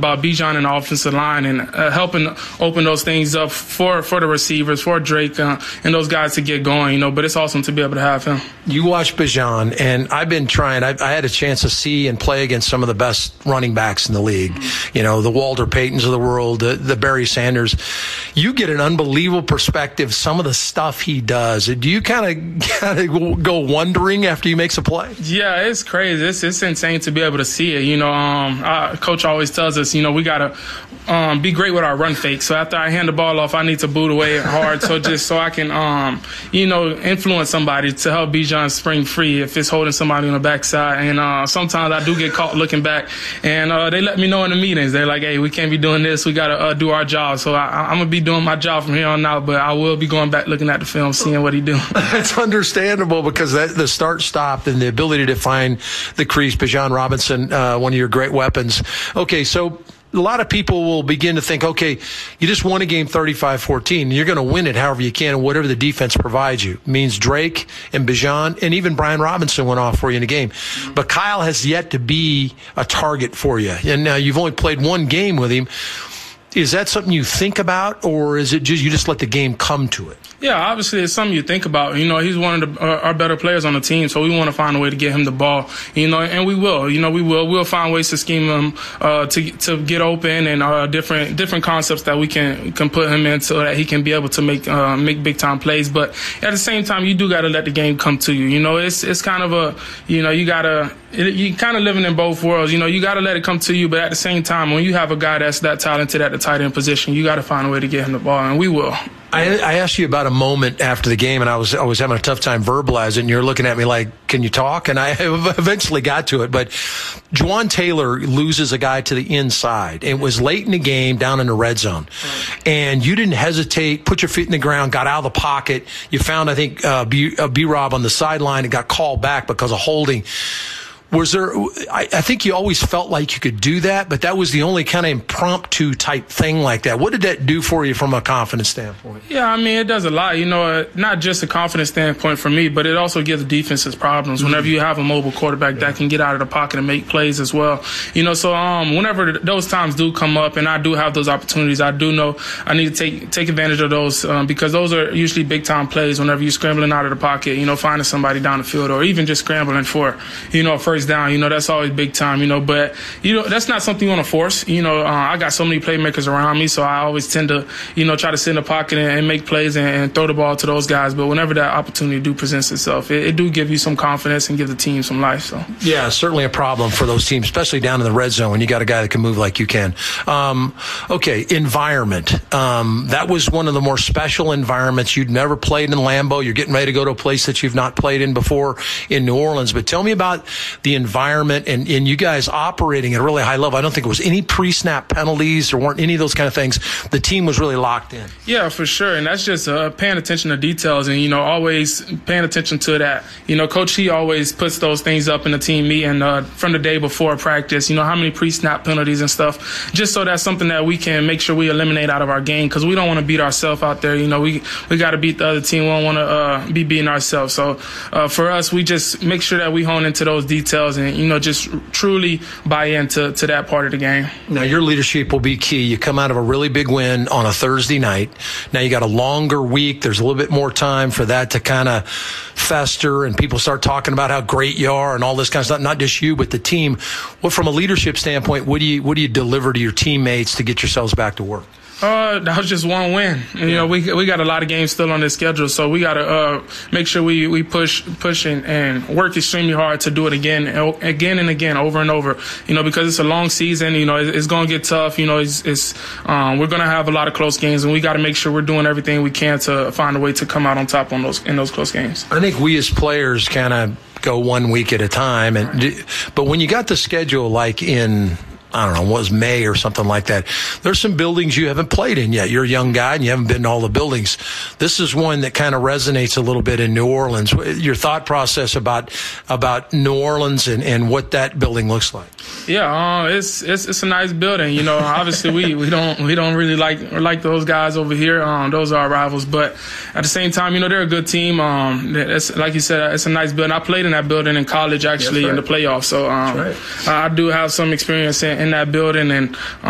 about Bijan and the offensive line and helping open those things up for the receivers, for Drake and those guys to get going, but it's awesome to be able to have him. You watch Bijan, and I've been trying. I had a chance to see and play against some of the best running backs in the league. The Walter Paytons of the world, the Barry Sanders. You get an unbelievable perspective, some of the stuff he does. Do you kind of go wondering after he makes a play? Yeah, it's crazy. It's insane to be able to see it. Coach always tells us, we got to be great with our run fake. So after I hand the ball off, I need to boot away hard so I can, influence somebody to help Bijan spring free if it's holding somebody on the backside. And sometimes I do get caught looking back, and they let me know in the meetings. They're like, hey, we can't be doing this. We got to do our job. So I'm going to be doing my job from here on out, but I will be going back looking at the film, seeing what he do. It's understandable because the start-stop and the ability to find the crease, Bijan Robinson, one of your great weapons. Okay, so a lot of people will begin to think, okay, you just won a game 35-14. You're going to win it however you can, whatever the defense provides you. It means Drake and Bijan and even Brian Robinson went off for you in the game. But Kyle has yet to be a target for you. And now you've only played one game with him. Is that something you think about, or is it just you just let the game come to it? Yeah, obviously it's something you think about. He's one of our better players on the team, so we want to find a way to get him the ball. And we will. We'll find ways to scheme him to get open and different concepts that we can put him in so that he can be able to make big time plays. But at the same time, you do got to let the game come to you. It's kind of you kind of living in both worlds. You got to let it come to you, but at the same time, when you have a guy that's that talented at the tight end position, you got to find a way to get him the ball, and we will. I asked you about a moment after the game, and I was having a tough time verbalizing. And you're looking at me like, "Can you talk?" And I eventually got to it. But Juwan Taylor loses a guy to the inside. It was late in the game, down in the red zone, and you didn't hesitate. Put your feet in the ground, got out of the pocket. You found, I think, B-Rob on the sideline and got called back because of holding. Was there? I think you always felt like you could do that, but that was the only kind of impromptu type thing like that. What did that do for you from a confidence standpoint? Yeah, it does a lot. Not just a confidence standpoint for me, but it also gives defenses problems. Whenever you have a mobile quarterback that can get out of the pocket and make plays as well. So whenever those times do come up and I do have those opportunities, I do know I need to take advantage of those because those are usually big time plays. Whenever you're scrambling out of the pocket, finding somebody down the field or even just scrambling for first down, that's always big time, but that's not something you want to force. I got so many playmakers around me, so I always tend to try to sit in the pocket and make plays and throw the ball to those guys. But whenever that opportunity do presents itself, it do give you some confidence and give the team some life. So yeah, certainly a problem for those teams, especially down in the red zone when you got a guy that can move like you can. Okay, environment. That was one of the more special environments. You'd never played in Lambeau. You're getting ready to go to a place that you've not played in before in New Orleans. But tell me about the environment and you guys operating at a really high level. I don't think it was any pre-snap penalties. There weren't any of those kind of things. The team was really locked in. Yeah, for sure. And that's just paying attention to details and, always paying attention to that. Coach, he always puts those things up in the team meeting from the day before practice, how many pre-snap penalties and stuff, just so that's something that we can make sure we eliminate out of our game because we don't want to beat ourselves out there. We got to beat the other team. We don't want to be beating ourselves. So for us, we just make sure that we hone into those details and, just truly buy into that part of the game. Now, your leadership will be key. You come out of a really big win on a Thursday night. Now, you got a longer week. There's a little bit more time for that to kind of fester and people start talking about how great you are and all this kind of stuff. Not just you, but the team. Well, from a leadership standpoint, what do you deliver to your teammates to get yourselves back to work? That was just one win. And, we got a lot of games still on this schedule, so we got to make sure we push and work extremely hard to do it again and again, over and over. Because it's a long season. It's going to get tough. We're going to have a lot of close games, and we got to make sure we're doing everything we can to find a way to come out on top in those close games. I think we as players kind of go 1 week at a time, but when you got the schedule like in, I don't know, what was May or something like that, there's some buildings you haven't played in yet. You're a young guy and you haven't been to all the buildings. This is one that kind of resonates a little bit in New Orleans. Your thought process about New Orleans and what that building looks like. Yeah, it's a nice building. Obviously we don't really like those guys over here. Those are our rivals, but at the same time, they're a good team. It's, like you said, it's a nice building. I played in that building in college, actually, in the playoffs. So I do have some experience in that building, and